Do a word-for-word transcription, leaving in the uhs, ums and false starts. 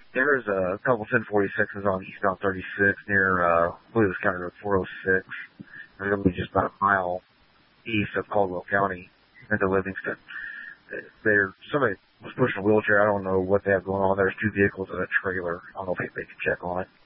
There's a couple ten forty-sixes on eastbound thirty-six near, uh, I believe it's County Road four oh six. They're going to be just about a mile east of Caldwell County into Livingston. They're, somebody was pushing a wheelchair. I don't know what they have going on. There's two vehicles and a trailer. I don't know if they can check on it.